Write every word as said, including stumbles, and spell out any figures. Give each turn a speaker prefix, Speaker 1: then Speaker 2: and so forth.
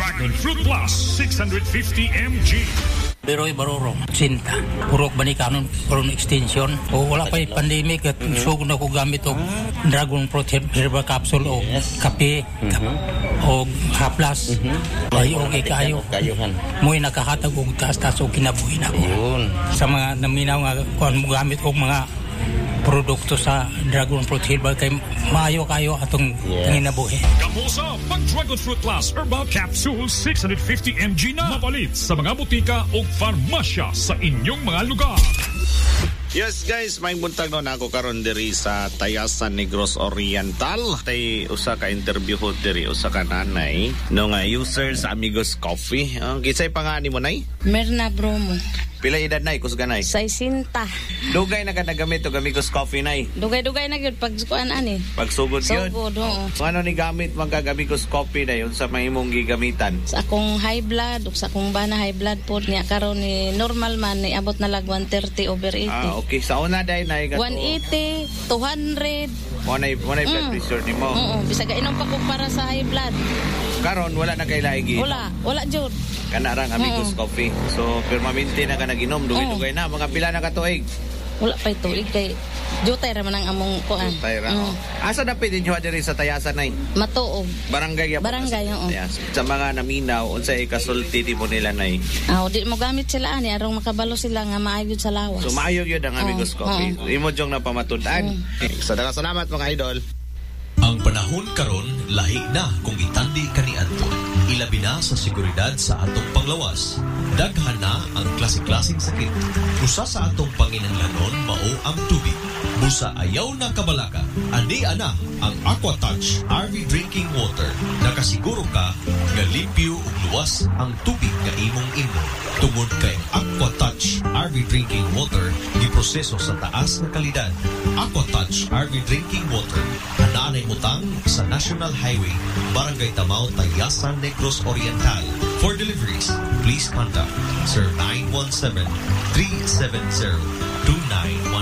Speaker 1: Dragon Fruit Plus six fifty milligrams.
Speaker 2: Beroy Barorong, Sinta. Purok Banikanon, Purok Extension. O wala pa yung pandemic at mm-hmm. sugod na ko gamit o Dragon Fruit Herbal Capsule o yes. kape mm-hmm. o haplas. Mm-hmm. Ay okay kayo. Mo'y nakahatag o taas-taas o kinabuhi na ko. Yun. Sa mga naminaw nga kung mo gamit o mga produkto sa Dragon Fruit Herbal kay maayo kayo atong yes. nginabuhi.
Speaker 1: Kamusa pag Dragon Fruit Plus Herbal Capsule six fifty milligrams na mapalit sa mga butika o farmasya sa inyong mga lugar.
Speaker 3: Yes guys, may buntag no na ako karon diri sa Tayasan Negros Oriental. Tay usa ka interview ho diri usa ka nanay no nga users Amigos Coffee. Ang uh, kisay pangani mo nay?
Speaker 4: Merna Bromo.
Speaker 3: Pila edad nay kus ganay?
Speaker 4: Saisinta.
Speaker 3: Dugay na ka nagamit og Amigos Coffee nay.
Speaker 4: Dugay-dugay na gyud pag kuan ani.
Speaker 3: Pagsugod gyud.
Speaker 4: Sugod oo.
Speaker 3: Ano ni gamit man kag Amigos Coffee dayon sa mahimong gigamitan?
Speaker 4: Sa akong high blood ug sa akong bana high blood pod niya karon ni normal man ni abot na lag one thirty over eighty.
Speaker 3: Ah, okay. Sa una day na ikaw
Speaker 4: one eighty, two hundred.
Speaker 3: Mo na mo na blood pressure nimo.
Speaker 4: Oo, bisag inom pa ko para sa high blood.
Speaker 3: Karon wala na kay laigi.
Speaker 4: Wala, wala jud.
Speaker 3: Kana rang Amigos mm. Coffee. So permanente na ka naginom dugay-dugay na mga pila na ka tuig.
Speaker 4: Wala pa tuig kay jutay ra man ang among kuan.
Speaker 3: Jutay ra. Mm. Asa dapit dinyo diri sa Tayasan nay?
Speaker 4: Matuog.
Speaker 3: Barangay ya.
Speaker 4: Barangay oo.
Speaker 3: Sa mga naminaw unsay kasulti di mo nila nay?
Speaker 4: Ah, di mo gamit sila ani arong makabalo sila nga maayo sa lawas.
Speaker 3: So maayo gyud ang Amigos oh, Coffee. Oh. Imo jong napamatud-an. Oh. So daghang salamat mga idol.
Speaker 5: Ang panahon karon lahi na kung itandi kaniadto. Ilabi na sa seguridad sa atong panglawas. Daghan na ang klase-klaseng sakit. Usa sa atong panginahanglanon mao ang tubig. Busa ayaw na kabalaka. Ani ana ang AquaTouch R V Drinking Water. Nakasiguro ka nga limpyo ug luwas ang tubig nga imong inom. Tungod kay AquaTouch R V Drinking Water giproseso sa taas nga kalidad. AquaTouch R V Drinking Water anaanay mutang sa National Highway, Barangay Tamao, Tayasan, Negros Oriental. For deliveries, please contact Sir nine one seven, three seven zero, two nine